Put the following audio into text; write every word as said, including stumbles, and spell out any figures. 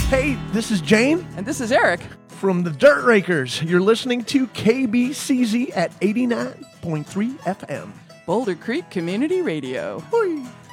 Hey, this is Jane. And this is Eric. From the Dirt Rakers. You're listening to K B C Z at eighty-nine point three F M. Boulder Creek Community Radio. Whee.